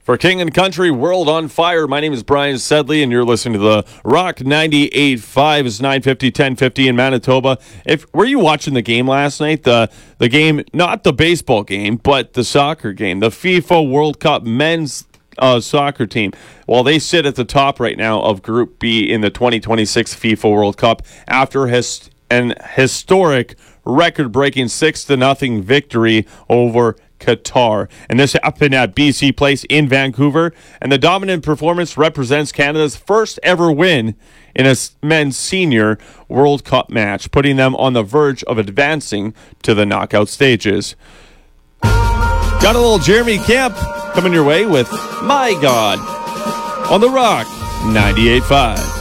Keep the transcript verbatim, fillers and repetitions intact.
For King and Country World on Fire, my name is Brian Sedley, and you're listening to the Rock ninety-eight point five. It's nine fifty, ten fifty in Manitoba. If were you watching the game last night? The the game, not the baseball game, but the soccer game, the FIFA World Cup men's uh, soccer team. Well, they sit at the top right now of Group B in the twenty twenty-six FIFA World Cup after his, an historic record-breaking six to nothing victory over Qatar. And this happened at B C Place in Vancouver. And the dominant performance represents Canada's first ever win in a men's senior World Cup match, putting them on the verge of advancing to the knockout stages. Got a little Jeremy Camp coming your way with My God on the Rock ninety-eight point five.